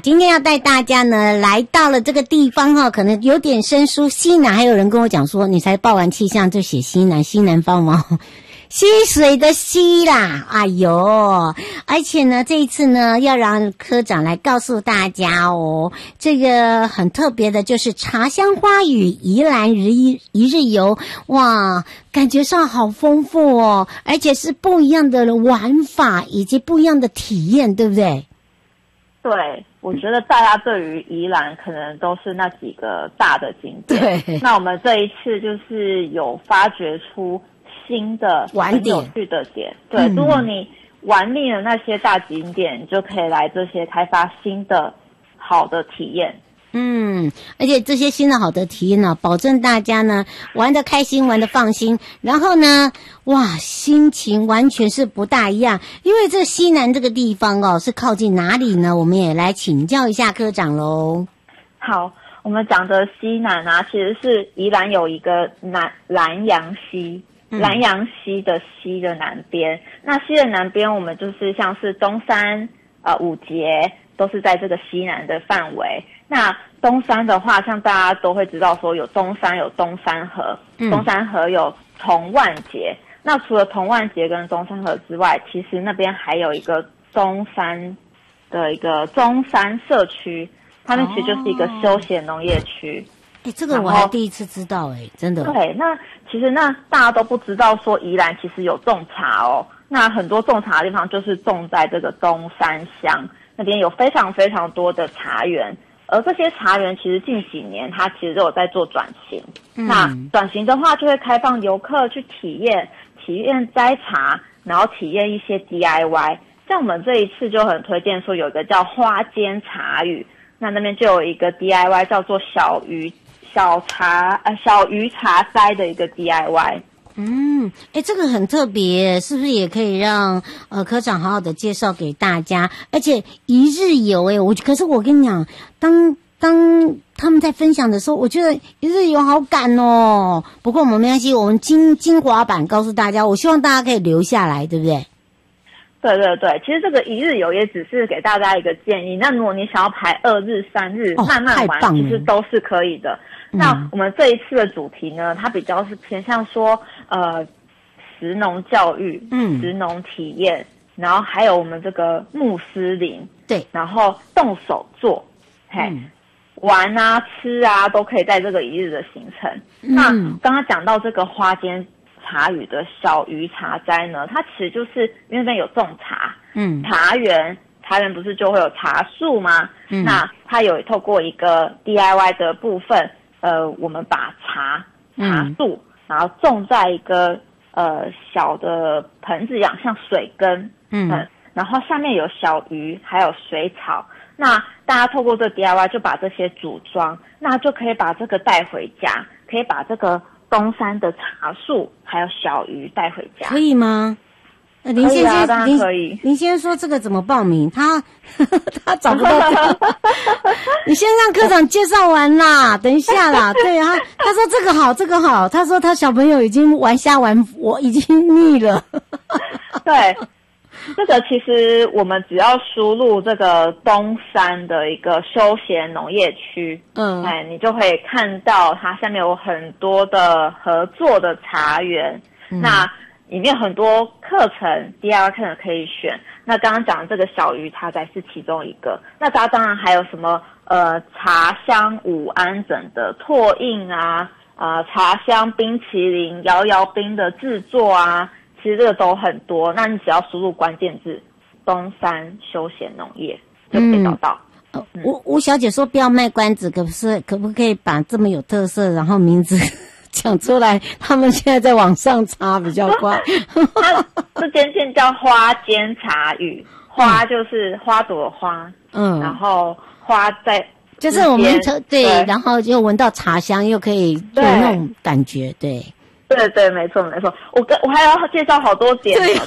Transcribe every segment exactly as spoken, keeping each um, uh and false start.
今天要带大家呢来到了这个地方哈，可能有点生疏。西南还有人跟我讲说，你才报完气象就写西南，西南方吗？溪水的溪啦，哎呦！而且呢，这一次呢，要让科长来告诉大家哦，这个很特别的，就是茶香花语宜兰一一日游，哇，感觉上好丰富哦，而且是不一样的玩法以及不一样的体验，对不对？ 对，我觉得大家对于宜兰可能都是那几个大的景点，对。那我们这一次就是有发掘出新的玩点、 有趣的点，对、嗯。如果你玩腻了那些大景点，你就可以来这些开发新的好的体验。 嗯，而且这些新的好的体验呢，保证大家呢玩得开心，玩得放心，然后呢，哇，心情完全是不大一样。因为这西南这个地方哦，是靠近哪里呢？我们也来请教一下科长喽。 好，我们讲的西南啊，其实是宜兰有一个南兰阳溪。兰阳溪的溪的南边，那溪的南边，我们就是像是东山、呃五节，都是在这个西南的范围。那东山的话，像大家都会知道说有东山有东山河，嗯、东山河有童万节。那除了童万节跟东山河之外，其实那边还有一个东山的一个中山社区，他们其实就是一个休闲农业区。 哎、欸，这个我还第一次知道哎、欸，真的。 对，那其实那大家都不知道说宜兰其实有种茶哦。那很多种茶的地方就是种在这个东山乡那边，有非常非常多的茶园。而这些茶园其实近几年它其实都有在做转型。嗯、那转型的话，就会开放游客去体验，体验摘茶，然后体验一些 D I Y。像我们这一次就很推荐说有一个叫花间茶语，那那边就有一个 D I Y 叫做小鱼。小茶呃小鱼茶摘的一个 D I Y， 嗯，哎，这个很特别，是不是也可以让呃科长好好的介绍给大家？而且一日游，哎，我可是我跟你讲，当当他们在分享的时候，我觉得一日游好赶哦。不过我们没关系，我们精精华版告诉大家，我希望大家可以留下来，对不对？ 对对对，其实这个一日游也只是给大家一个建议。那如果你想要排二日、三日、哦、慢慢玩，其实都是可以的。嗯、那我们这一次的主题呢，它比较是偏向说，呃，食农教育、嗯，食农体验，然后还有我们这个穆斯林， 对， 然后动手做，嘿，嗯、玩啊、吃啊，都可以在这个一日的行程。嗯、那刚刚讲到这个花间茶语的小鱼茶摘呢，它其实就是因为那边有种茶，嗯，茶园，茶园不是就会有茶树吗？嗯，那它有透过一个 D I Y 的部分，呃，我们把茶茶树，嗯、然后种在一个呃小的盆子一样，像水根，嗯，嗯然后下面有小鱼，还有水草。那大家透过这个 D I Y 就把这些组装，那就可以把这个带回家，可以把这个东山的茶树还有小鱼带回家， 可以吗？呃、林先生， 当然可以。 林先生说这个怎么报名？他他找不到这个。你先让科长介绍完啦，等一下啦。对啊，他说这个好，这个好。他说他小朋友已经玩瞎玩，我已经腻了。 对。这个其实我们只要输入这个东山的一个休闲农业区，嗯，哎，你就可以看到它下面有很多的合作的茶园，嗯、那里面很多课程 D I Y 课程可以选。那刚刚讲的这个小鱼茶摘是其中一个，那它当然还有什么呃茶香午安枕的拓印啊，啊、呃、茶香冰淇淋摇摇冰的制作啊。其实这个都很多，那你只要输入关键字东山休闲农业就可以找到。 嗯嗯、吴吴小姐说不要卖关子，可不是可不可以把这么有特色，然后名字讲出来？他们现在在网上查比较快。 它这间店叫花间茶语，花就是花朵的花，嗯，然后花在就是我们对，对，然后又闻到茶香，又可以有那种感觉，对。 对对，没错没错，我跟我还要介绍好多点，对，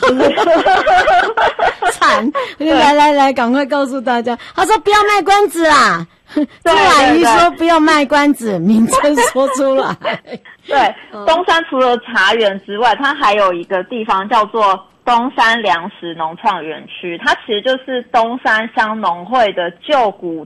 惨，来来来，赶快告诉大家，他说不要卖关子啦，朱阿姨说不要卖关子，名称说出来。 对，东山除了茶园之外，它还有一个地方叫做东山粮食农创园区，它其实就是东山乡农会的旧古